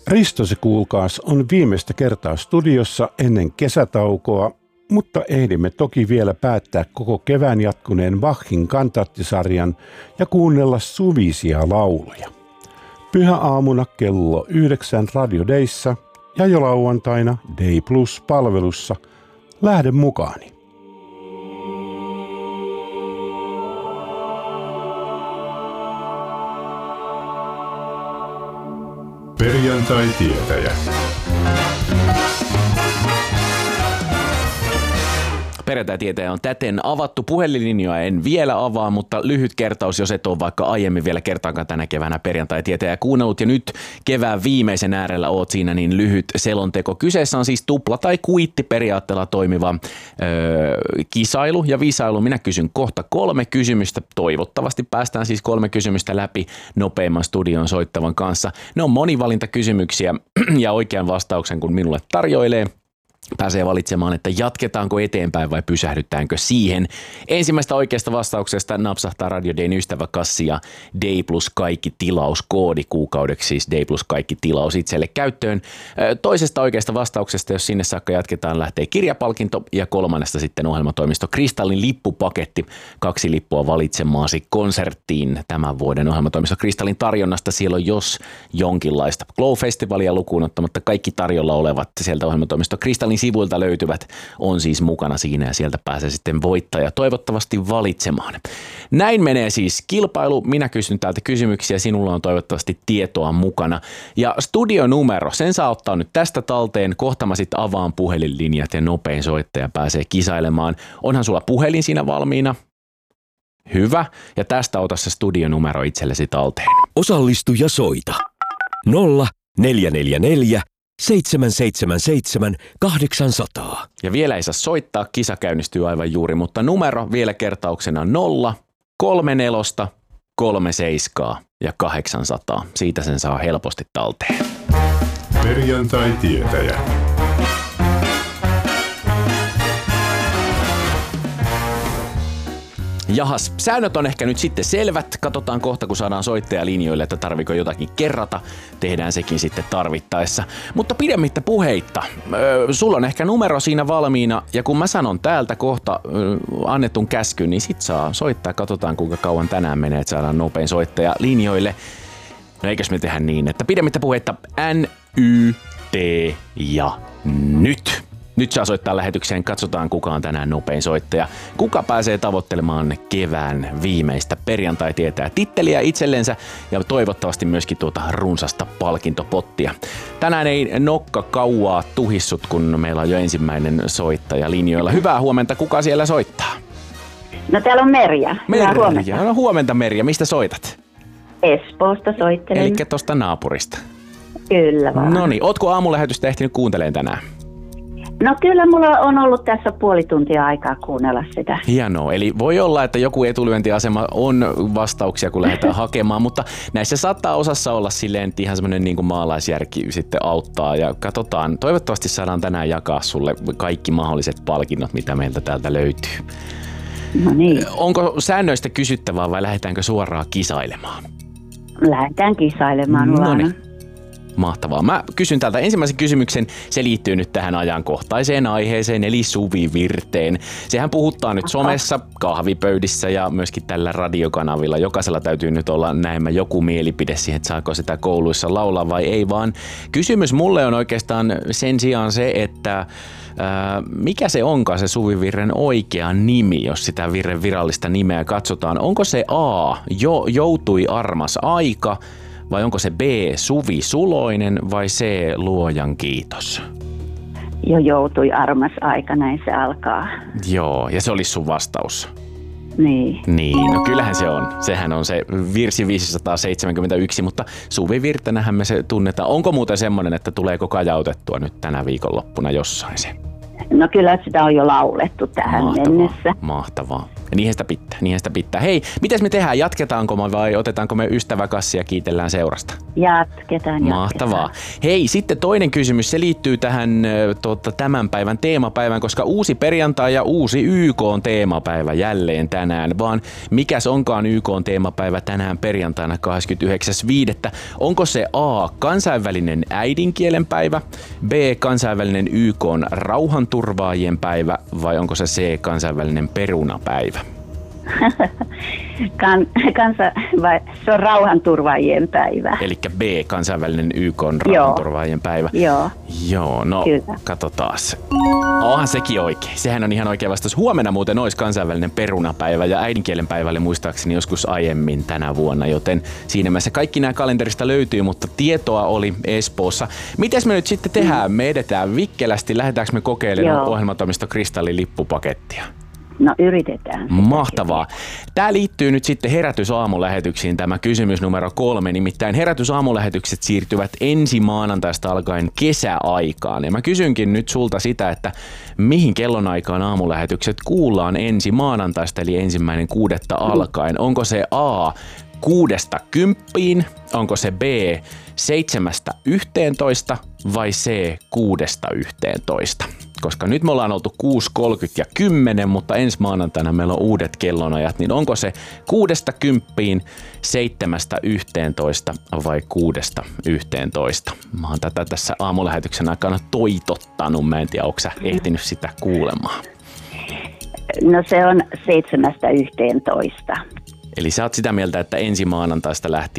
Risto se kuulkaas on viimeistä kertaa studiossa ennen kesätaukoa, mutta ehdimme toki vielä päättää koko kevään jatkuneen Bachin kantaattisarjan ja kuunnella suvisia lauluja. Pyhäaamuna kello 9 Radio Dayssa ja jo lauantaina Day Plus-palvelussa. Lähde mukaani. Perjantai-tietäjä. Perjantai-tietäjä on täten avattu. Puhelinlinjoja en vielä avaa, mutta lyhyt kertaus, jos et ole vaikka aiemmin vielä kertaakaan tänä keväänä Perjantai-tietäjä kuunnellut ja nyt kevään viimeisen äärellä oot siinä, niin lyhyt selonteko. Kyseessä on siis tupla- tai kuittiperiaatteella toimiva kisailu ja visailu. Minä kysyn kohta 3 kysymystä. Toivottavasti päästään siis 3 kysymystä läpi nopeimman studion soittavan kanssa. Ne on monivalintakysymyksiä ja oikean vastauksen kun minulle tarjoilee, pääsee valitsemaan, että jatketaanko eteenpäin vai pysähdytäänkö siihen. Ensimmäistä oikeasta vastauksesta napsahtaa Radio Dayn ystäväkassi ja Day Plus kaikki tilauskoodi kuukaudeksi, siis Day Plus kaikki tilaus itselle käyttöön. Toisesta oikeasta vastauksesta, jos sinne saakka jatketaan, lähtee kirjapalkinto ja kolmannesta sitten ohjelmatoimisto Kristallin lippupaketti. 2 lippua valitsemaasi konserttiin tämän vuoden ohjelmatoimisto Kristallin tarjonnasta. Siellä on jos jonkinlaista Glow-festivalia lukuun ottamatta kaikki tarjolla olevat sieltä ohjelmatoimisto Kristallin sivuilta löytyvät on siis mukana siinä ja sieltä pääsee sitten voittaja toivottavasti valitsemaan. Näin menee siis kilpailu. Minä kysyn täältä kysymyksiä, sinulla on toivottavasti tietoa mukana. Ja studionumero, sen saa ottaa nyt tästä talteen. Kohta mä sitten avaan puhelinlinjat ja nopein soittaja pääsee kisailemaan. Onhan sulla puhelin siinä valmiina? Hyvä. Ja tästä ota se studionumero itsellesi talteen. Osallistu ja soita. 0444 777 800. Ja vielä ei saa soittaa, kisa käynnistyy aivan juuri, mutta numero vielä kertauksena 0, 34, 37 ja 800. Siitä sen saa helposti talteen. Perjantai-tietäjä. Jahas, säännöt on ehkä nyt sitten selvät. Katsotaan kohta, kun saadaan soittaja linjoille, että tarviko jotakin kerrata. Tehdään sekin sitten tarvittaessa. Mutta pidemmittä puheitta. Sulla on ehkä numero siinä valmiina. Ja kun mä sanon täältä kohta annetun käskyn, niin sit saa soittaa. Katsotaan, kuinka kauan tänään menee, että saadaan nopein soittaja linjoille. No eikös me tehdä niin, että pidemmittä puheitta N, Y, T ja nyt. Nyt saa soittaa lähetykseen, katsotaan kuka on tänään nopein soittaja. Kuka pääsee tavoittelemaan kevään viimeistä Perjantai-tietää titteliä itsellensä ja toivottavasti myöskin tuota runsasta palkintopottia. Tänään ei nokka kauaa tuhissut, kun meillä on jo ensimmäinen soittaja linjoilla. Hyvää huomenta, kuka siellä soittaa? No täällä on Merja. Hyvää huomenta. No huomenta Merja, mistä soitat? Espoosta soittelen. Elikkä tosta naapurista. Kyllä vaan. Noniin, ootko aamulähetystä ehtinyt kuuntelemaan tänään? No kyllä mulla on ollut tässä puoli tuntia aikaa kuunnella sitä. Hienoa, eli voi olla, että joku etulyöntiasema on vastauksia, kun lähdetään hakemaan, mutta näissä saattaa osassa olla silleen, että ihan semmoinen niin kuin maalaisjärki sitten auttaa ja katsotaan. Toivottavasti saadaan tänään jakaa sulle kaikki mahdolliset palkinnot, mitä meiltä täältä löytyy. No niin. Onko säännöistä kysyttävää vai lähdetäänkö suoraan kisailemaan? Lähdetään kisailemaan vaan. Mahtavaa. Mä kysyn täältä ensimmäisen kysymyksen. Se liittyy nyt tähän ajankohtaiseen aiheeseen, eli suvivirteen. Sehän puhuttaa nyt somessa, kahvipöydissä ja myöskin tällä radiokanavilla. Jokaisella täytyy nyt olla näemmä joku mielipide siihen, että saako sitä kouluissa laulaa vai ei, vaan kysymys mulle on oikeastaan sen sijaan se, että mikä se onkaan se suvivirren oikea nimi, jos sitä virren virallista nimeä katsotaan. Onko se A, joutui armas aika, vai onko se B, Suvi Suloinen vai C, Luojan kiitos? Jo joutui armas aika, näin se alkaa. Joo, ja se olisi sun vastaus. Niin. Niin, no kyllähän se on. Sehän on se virsi 571, mutta suvivirtenähän me se tunnetaan. Onko muuten semmoinen, että tuleeko kajautettua nyt tänä viikonloppuna jossain se? No kyllä sitä on jo laulettu tähän mennessä. Mahtavaa. Ja niinhän sitä pitää. Hei, mites me tehdään? Jatketaanko vai otetaanko me ystäväkassia ja kiitellään seurasta? Jatketaan. Mahtavaa. Hei, sitten toinen kysymys, se liittyy tähän tämän päivän teemapäivään, koska uusi perjantai ja uusi YK on teemapäivä jälleen tänään, vaan mikäs onkaan YK on teemapäivä tänään perjantaina 29.5. Onko se A, kansainvälinen äidinkielen päivä, B, kansainvälinen YK on rauhanturvaajien päivä vai onko se C, kansainvälinen perunapäivä? Se on rauhanturvaajien päivä. Eli B, kansainvälinen YK on rauhanturvaajien päivä. Joo, no kyllä. Katsotaas. Onhan sekin oikein. Sehän on ihan oikea vastaus. Huomenna muuten olisi kansainvälinen perunapäivä ja äidinkielen päivä oli muistaakseni joskus aiemmin tänä vuonna, joten siinä mielessä kaikki nämä kalenterista löytyy, mutta tietoa oli Espoossa. Mites me nyt sitten tehdään? Me edetään vikkelästi. Lähdetäänkö me kokeilemaan ohjelmatoimisto Kristallin lippupakettia? No yritetään. Mahtavaa. Tämä liittyy nyt sitten herätysaamulähetyksiin tämä kysymys numero 3. Nimittäin herätysaamulähetykset siirtyvät ensi maanantaista alkaen kesäaikaan. Ja mä kysynkin nyt sulta sitä, että mihin kellonaikaan aamulähetykset kuullaan ensi maanantaista eli 1.6. alkaen. Onko se A 6-10, onko se B 7-11 vai C 6-11? Koska nyt me ollaan oltu 6.30 ja 10, mutta ensi maanantaina meillä on uudet kellonajat, niin onko se 6-10, 7-11 vai 6-11? Mä oon tätä tässä aamulähetyksen aikana toitottanut, mä en tiedä, onko sä ehtinyt sitä kuulemaan? No se on 7-11. Eli sä oot sitä mieltä, että ensi maanantaista lähtien